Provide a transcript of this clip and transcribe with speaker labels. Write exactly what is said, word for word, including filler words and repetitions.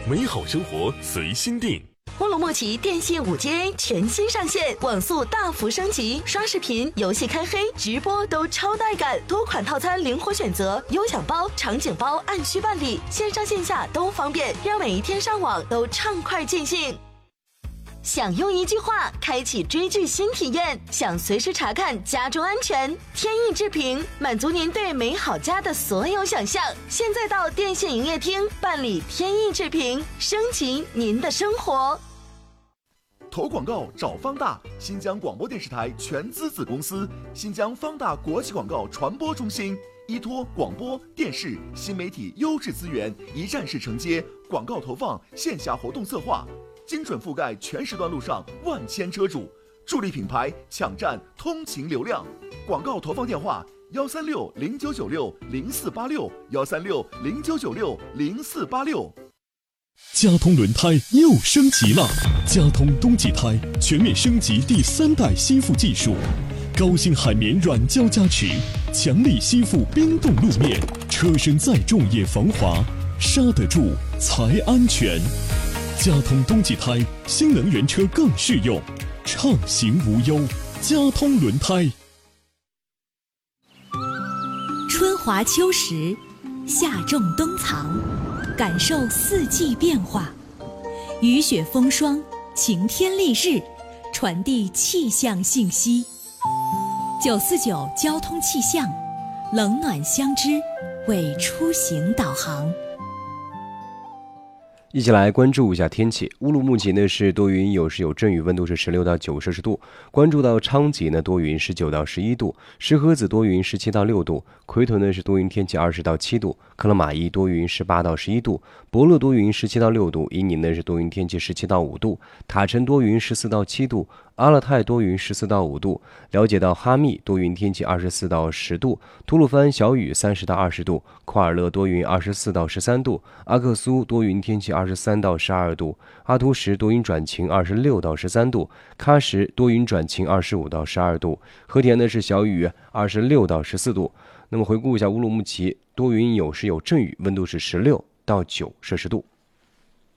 Speaker 1: 美好生活随心定。
Speaker 2: 乌鲁木齐电信 五 G A 全新上线，网速大幅升级，刷视频、游戏开黑、直播都超带感，多款套餐灵活选择，优享包、场景包按需办理，线上线下都方便，让每一天上网都畅快尽兴。想用一句话开启追剧新体验，想随时查看家中安全，天翼智屏满足您对美好家的所有想象。现在到电信营业厅办理天翼智屏，升级您的生活。
Speaker 3: 投广告找方大，新疆广播电视台全资子公司，新疆方大国际广告传播中心，依托广播电视新媒体优质资源，一站式承接广告投放、线下活动策划，精准覆盖全时段路上万千车主，助力品牌抢占通勤流量。广告投放电话：幺三六零九九六零四八六，幺三六零九九六零四八六。
Speaker 4: 佳通轮胎又升级了，佳通冬季胎全面升级第三代吸附技术，高性海绵软胶加持，强力吸附冰冻路面，车身再重也防滑，刹得住才安全。佳通冬季胎，新能源车更适用，畅行无忧。佳通轮胎。
Speaker 5: 春华秋实，夏种冬藏，感受四季变化，雨雪风霜，晴天丽日，传递气象信息。九四九交通气象，冷暖相知，为出行导航。
Speaker 6: 一起来关注一下天气。乌鲁木齐呢是多云有时有阵雨，温度是十六到九摄氏度。关注到昌吉呢多云十九到十一度，石河子多云十七到六度，奎屯呢是多云天气二十到七度，克勒玛依多云十八到十一度，博乐多云十七到六度，伊宁呢是多云天气十七到五度，塔城多云十四到七度，阿勒泰多云十四到五度，了解到哈密多云天气二十四到十度，吐鲁番小雨三十到二十度，库尔勒多云二十四到十三度，阿克苏多云天气二十三到十二度，阿图什多云转晴二十六到十三度，喀什多云转晴二十五到十二度，和田呢是小雨二十六到十四度。那么回顾一下乌鲁木齐，多云有时有阵雨，温度是十六到九摄氏度。